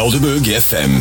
Helderberg FM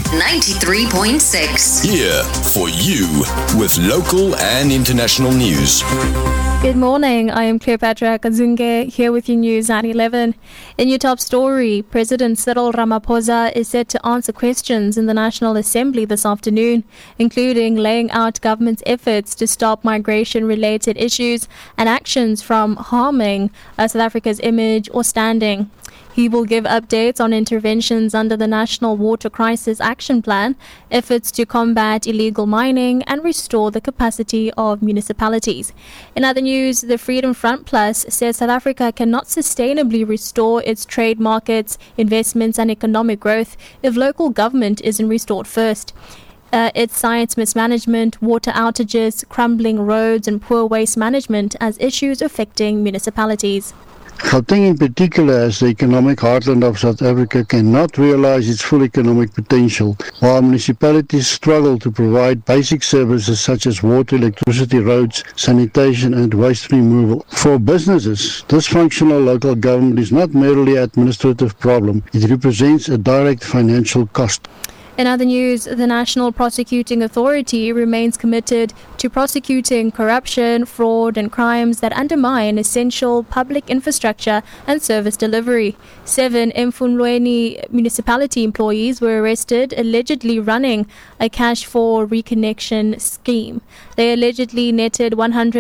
93.6. here for you with local and international news. Good morning, I am Cleopatra Kazunge here with your news at 11. In your top story, President Cyril Ramaphosa is set to answer questions in the National Assembly this afternoon, including laying out government's efforts to stop migration-related issues and actions from harming South Africa's image or standing. He will give updates on interventions under the National Water Crisis Action Plan, efforts to combat illegal mining and restore the capacity of municipalities. In other news, the Freedom Front Plus says South Africa cannot sustainably restore its trade markets, investments and economic growth if local government isn't restored first. It cites mismanagement, water outages, crumbling roads and poor waste management as issues affecting municipalities. Gauteng in particular, as the economic heartland of South Africa, cannot realize its full economic potential, while municipalities struggle to provide basic services such as water, electricity, roads, sanitation and waste removal. For businesses, dysfunctional local government is not merely an administrative problem, it represents a direct financial cost. In other news, the National Prosecuting Authority remains committed to prosecuting corruption, fraud and crimes that undermine essential public infrastructure and service delivery. 7 Mfulweni municipality employees were arrested allegedly running a cash for reconnection scheme. They allegedly netted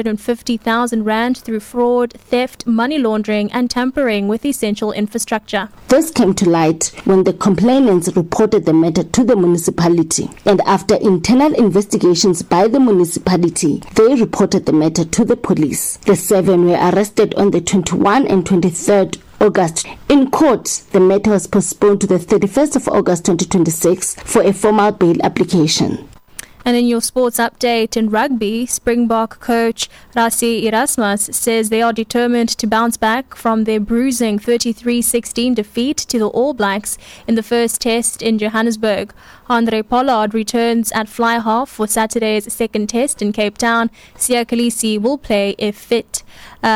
150,000 rand through fraud, theft, money laundering and tampering with essential infrastructure. This came to light when the complainants reported the matter to the municipality, and after internal investigations by the municipality, they reported the matter to the police. The 7 were arrested on the 21 and 23rd August. In court, the matter was postponed to the 31st of August 2026 for a formal bail application. And in your sports update, in rugby, Springbok coach Rassie Erasmus says they are determined to bounce back from their bruising 33-16 defeat to the All Blacks in the first test in Johannesburg. Andre Pollard returns at fly half for Saturday's second test in Cape Town. Siya Kolisi will play if fit.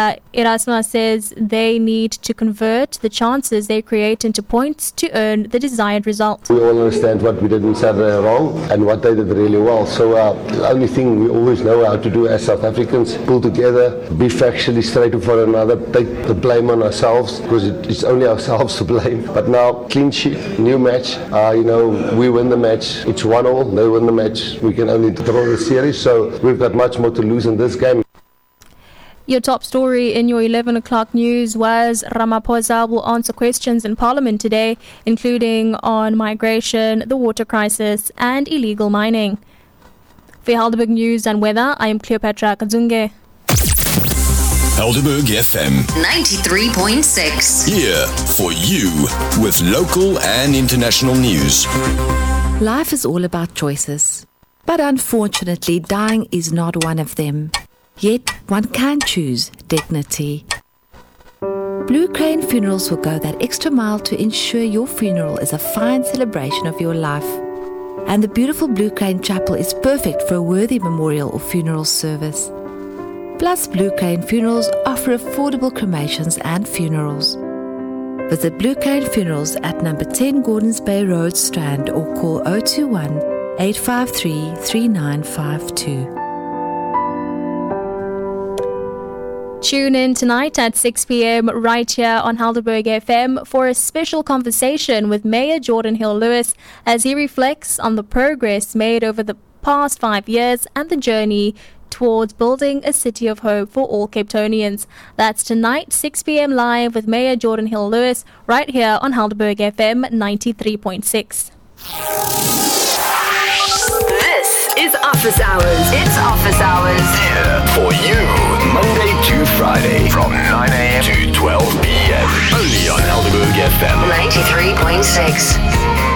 Erasmus says they need to convert the chances they create into points to earn the desired result. We all understand what we did on Saturday wrong and what they did really well. So the only thing we always know how to do as South Africans, pull together, be factually straight for another, take the blame on ourselves because it's only ourselves to blame. But now, clean sheet, new match, we win the match. It's 1-1, they win the match. We can only draw the series, so we've got much more to lose in this game. Your top story in your 11 o'clock news was Ramaphosa will answer questions in Parliament today, including on migration, the water crisis and illegal mining. For Helderberg News and Weather, I am Cleopatra Kazunge. Helderberg FM 93.6. here for you with local and international news. Life is all about choices, but unfortunately dying is not one of them. Yet one can choose dignity. Blue Crane Funerals will go that extra mile to ensure your funeral is a fine celebration of your life. And the beautiful Blue Crane Chapel is perfect for a worthy memorial or funeral service. Plus, Blue Crane Funerals offer affordable cremations and funerals. Visit Blue Crane Funerals at number 10 Gordons Bay Road, Strand, or call 021 853 3952. Tune in tonight at 6 p.m. right here on Helderberg FM for a special conversation with Mayor Jordan Hill-Lewis as he reflects on the progress made over the past 5 years and the journey towards building a city of hope for all Cape Townians. That's tonight, 6 p.m. live with Mayor Jordan Hill-Lewis right here on Helderberg FM 93.6. This is Office Hours. It's Office Hours. Here for you, Monday to Friday from 9 a.m. to 12 p.m. Only on Helderberg FM 93.6.